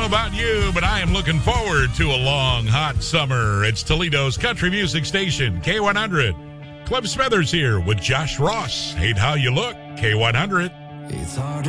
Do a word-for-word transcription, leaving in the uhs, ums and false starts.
about you, but I am looking forward to a long, hot summer. It's Toledo's country music station, K one hundred. Cliff Smithers here with Josh Ross. Hate how you look, K one hundred. It's hard to